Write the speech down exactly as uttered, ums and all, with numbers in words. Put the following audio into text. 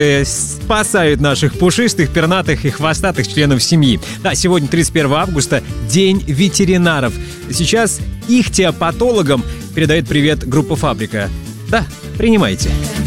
спасают наших пушистых, пернатых и хвостатых членов семьи. Да, сегодня тридцать первого августа, День ветеринаров. Сейчас ихтиопатологам передает привет группа «Фабрика». Да, принимайте.